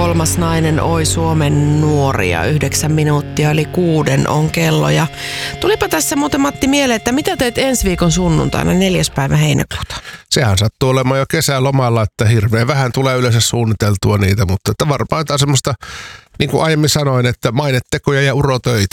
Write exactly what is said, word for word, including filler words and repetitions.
kolmas nainen oi Suomen nuoria. Yhdeksän minuuttia eli kuuden on kello. Ja tulipa tässä muuten Matti mieleen, että mitä teet ensi viikon sunnuntaina neljäs päivä heinäkuuta? Sehän sattuu olemaan jo kesälomalla, että hirveän vähän tulee yleensä suunniteltua niitä, mutta että varmaan jotain semmoista, niin kuin aiemmin sanoin, että mainetekoja ja urotöitä.